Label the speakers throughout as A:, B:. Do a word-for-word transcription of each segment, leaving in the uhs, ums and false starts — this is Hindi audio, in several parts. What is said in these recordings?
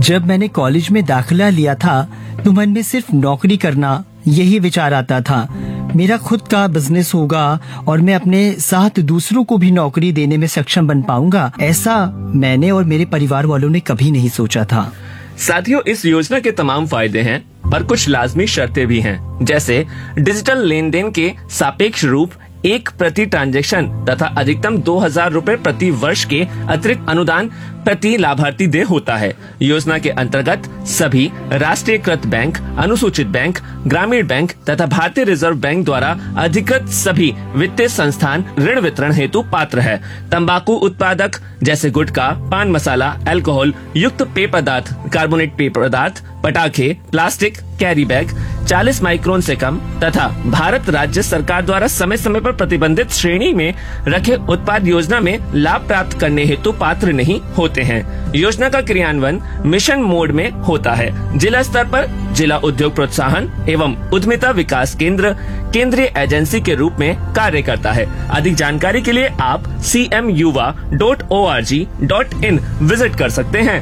A: जब मैंने कॉलेज में दाखिला लिया था तो मन में सिर्फ नौकरी करना यही विचार आता था। मेरा खुद का बिजनेस होगा और मैं अपने साथ दूसरों को भी नौकरी देने में सक्षम बन पाऊंगा, ऐसा मैंने और मेरे परिवार वालों ने कभी नहीं सोचा था।
B: साथियों, इस योजना के तमाम फायदे हैं पर कुछ लाजमी शर्तें भी हैं, जैसे डिजिटल लेन देन के सापेक्ष रूप एक प्रति ट्रांजैक्शन तथा अधिकतम दो हजार रूपए प्रति वर्ष के अतिरिक्त अनुदान प्रति लाभार्थी दे होता है। योजना के अंतर्गत सभी राष्ट्रीयकृत बैंक, अनुसूचित बैंक, ग्रामीण बैंक तथा भारतीय रिजर्व बैंक द्वारा अधिकृत सभी वित्तीय संस्थान ऋण वितरण हेतु पात्र है। तंबाकू उत्पादक जैसे गुटखा, पान मसाला, अल्कोहल युक्त पेय पदार्थ, कार्बोनेट पेय पदार्थ, पटाखे, प्लास्टिक, कैरी बैग चालीस माइक्रोन से कम तथा भारत राज्य सरकार द्वारा समय समय पर प्रतिबंधित श्रेणी में रखे उत्पाद योजना में लाभ प्राप्त करने हेतु पात्र नहीं होते हैं। योजना का क्रियान्वयन मिशन मोड में होता है। जिला स्तर पर जिला उद्योग प्रोत्साहन एवं उद्यमिता विकास केंद्र केंद्रीय एजेंसी के रूप में कार्य करता है। अधिक जानकारी के लिए आप सी एम युवा dot O R G dot in visit कर सकते हैं।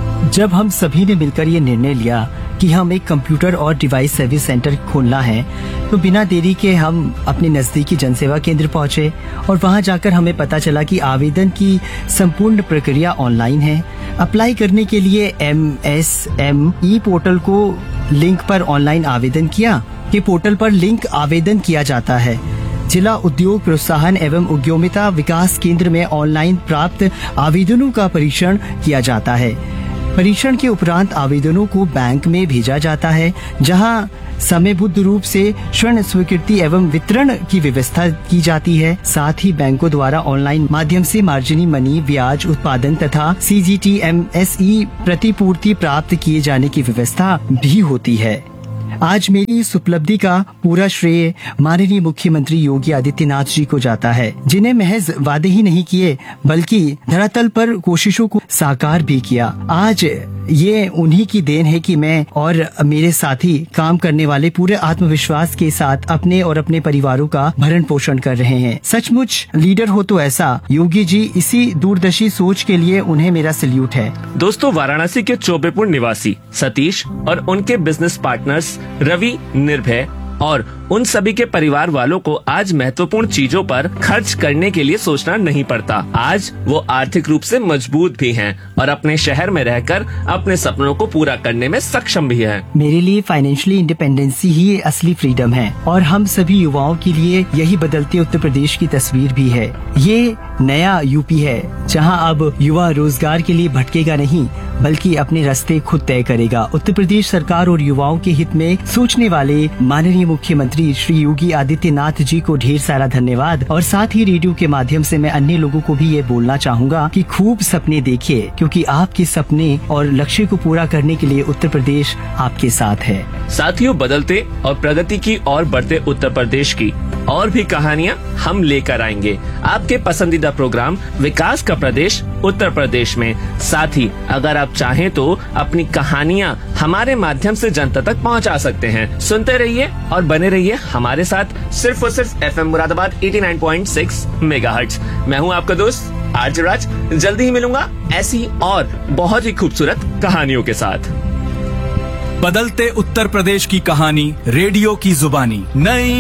A: जब हम सभी ने मिलकर ये निर्णय लिया कि हम एक कंप्यूटर और डिवाइस सर्विस सेंटर खोलना है, तो बिना देरी के हम अपने नजदीकी जनसेवा केंद्र पहुंचे और वहां जाकर हमें पता चला कि आवेदन की संपूर्ण प्रक्रिया ऑनलाइन है। अप्लाई करने के लिए M S M E portal को लिंक पर ऑनलाइन आवेदन किया कि पोर्टल पर लिंक आवेदन किया जाता है। जिला उद्योग प्रोत्साहन एवं उद्यमिता विकास केंद्र में ऑनलाइन प्राप्त आवेदनों का परीक्षण किया जाता है। परीक्षण के उपरांत आवेदनों को बैंक में भेजा जाता है, जहां समयबद्ध रूप से ऋण स्वीकृति एवं वितरण की व्यवस्था की जाती है। साथ ही बैंकों द्वारा ऑनलाइन माध्यम से मार्जिनी मनी, ब्याज उत्पादन तथा सी G T M S E प्रतिपूर्ति प्राप्त किए जाने की व्यवस्था भी होती है। आज मेरी इस उपलब्धि का पूरा श्रेय माननीय मुख्यमंत्री योगी आदित्यनाथ जी को जाता है, जिन्हें महज वादे ही नहीं किए बल्कि धरातल पर कोशिशों को साकार भी किया। आज ये उन्हीं की देन है कि मैं और मेरे साथी काम करने वाले पूरे आत्मविश्वास के साथ अपने और अपने परिवारों का भरण पोषण कर रहे हैं। सचमुच लीडर हो तो ऐसा। योगी जी, इसी दूरदर्शी सोच के लिए उन्हें मेरा सल्यूट है।
B: दोस्तों, वाराणसी के चौबेपुर निवासी सतीश और उनके बिजनेस पार्टनर्स रवि, निर्भय और उन सभी के परिवार वालों को आज महत्वपूर्ण चीजों पर खर्च करने के लिए सोचना नहीं पड़ता। आज वो आर्थिक रूप से मजबूत भी हैं और अपने शहर में रहकर अपने सपनों को पूरा करने में सक्षम भी हैं।
A: मेरे लिए फाइनेंशियली इंडिपेंडेंसी ही असली फ्रीडम है और हम सभी युवाओं के लिए यही बदलते उत्तर प्रदेश की तस्वीर भी है। ये नया यूपी है, जहां अब युवा रोजगार के लिए भटकेगा नहीं बल्कि अपने रास्ते खुद तय करेगा। उत्तर प्रदेश सरकार और युवाओं के हित में सोचने वाले माननीय मुख्यमंत्री श्री योगी आदित्यनाथ जी को ढेर सारा धन्यवाद। और साथ ही रेडियो के माध्यम से मैं अन्य लोगों को भी ये बोलना चाहूँगा कि खूब सपने देखिए, क्योंकि आपके सपने और लक्ष्य को पूरा करने के लिए उत्तर प्रदेश आपके साथ है।
B: साथियों, बदलते और प्रगति की और बढ़ते उत्तर प्रदेश की और भी कहानियाँ हम लेकर आएंगे आपके पसंदीदा प्रोग्राम विकास का प्रदेश उत्तर प्रदेश में। साथ ही अगर आप चाहें तो अपनी कहानियाँ हमारे माध्यम से जनता तक पहुँचा सकते हैं। सुनते रहिए और बने रहिए हमारे साथ सिर्फ और सिर्फ एफ एम मुरादाबाद नवासी पॉइंट छह मेगाहर्ट्ज। मैं हूँ आपका दोस्त आरजे राज। जल्दी ही मिलूंगा ऐसी और बहुत ही खूबसूरत कहानियों के साथ।
C: बदलते उत्तर प्रदेश की कहानी रेडियो की जुबानी। नई